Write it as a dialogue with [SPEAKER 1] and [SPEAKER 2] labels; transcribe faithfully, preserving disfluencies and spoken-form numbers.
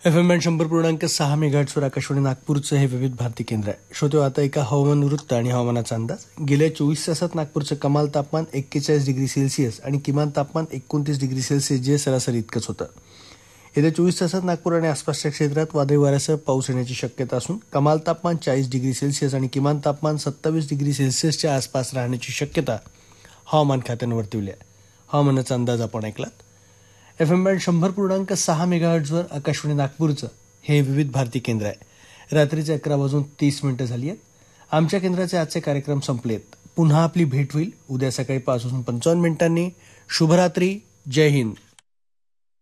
[SPEAKER 1] F M band शंभर पूर्णांक सहा मेगाहर्ट्झवर आकाशवाणी नागपूरचं हे विविध भारती केंद्र आहे. श्रोते आता एका हवामान वृत्त आणि हवामानाचा अंदाज. गेल्या चोवीस तासात नागपूरचं कमाल तापमान एक्केचाळीस डिग्री सेल्सिअस आणि किमान तापमान एकोणतीस डिग्री सेल्सिअस जे सरासरी इतकंच होतं. येत्या चोवीस तासात नागपूर आणि आसपासच्या क्षेत्रात वादळी वाऱ्यासह पाऊस येण्याची शक्यता असून कमाल तापमान चाळीस डिग्री सेल्सिअस आणि किमान तापमान सत्तावीस डिग्री सेल्सिअसच्या आसपास राहण्याची शक्यता हवामान खात्यानं वर्तवली आहे. हवामानाचा अंदाज आपण ऐकलात. एफ एम बँड शंभर पूर्णांक सहा मेगाहर्ट्झवर आकाशवाणी नागपूरचं हे विविध भारती केंद्र आहे. रात्रीचे अकरा वाजून तीस मिनिटं झाली आहेत. आमच्या केंद्राचे आजचे कार्यक्रम संपलेत. पुन्हा आपली भेट होईल उद्या सकाळी पाच वाजून पंचावन्न मिनिटांनी. शुभरात्री. जय हिंद.